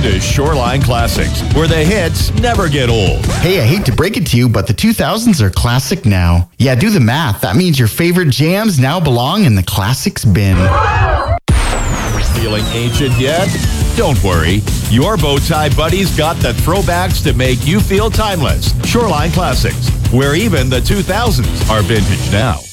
to Shoreline Classics, where the hits never get old. Hey, I hate to break it to you, but the 2000s are classic now. Yeah, do the math. That means your favorite jams now belong in the classics bin. Feeling ancient yet? Don't worry. Your Bowtie buddies got the throwbacks to make you feel timeless. Shoreline Classics, where even the 2000s are vintage now.